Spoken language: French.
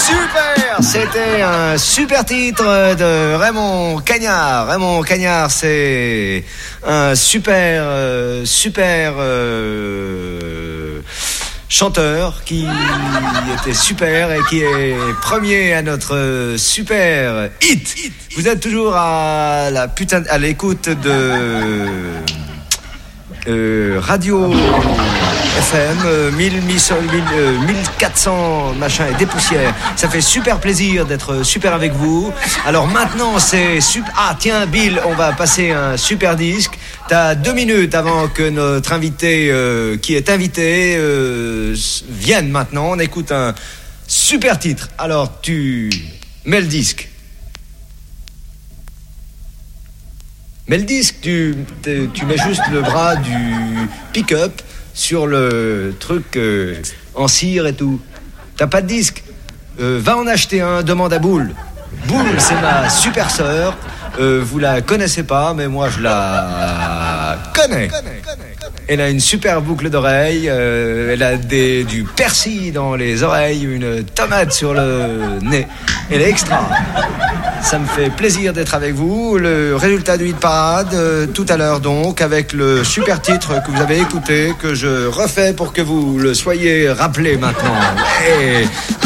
Super, c'était un super titre de Raymond Cagnard. Raymond Cagnard, c'est un super chanteur qui était super et qui est premier à notre super hit. Vous êtes toujours à l'écoute de Radio FM 1400 machin et des poussières. Ça fait super plaisir d'être super avec vous. Alors maintenant c'est super. Ah tiens Bill, on va passer un super disque. T'as 2 minutes avant que notre invité qui est invité vienne maintenant. On écoute un super titre. Alors tu mets le disque. Mais le disque, tu mets juste le bras du pick-up sur le truc en cire et tout. T'as pas de disque, va en acheter un, demande à Boule. Boule, c'est ma super sœur. Vous la connaissez pas, mais moi je la connais. Elle a une super boucle d'oreille, elle a du persil dans les oreilles, une tomate sur le nez. Elle est extra. Ça me fait plaisir d'être avec vous. Le résultat du hit parade tout à l'heure donc, avec le super titre que vous avez écouté, que je refais pour que vous le soyez rappelé maintenant. Ouais.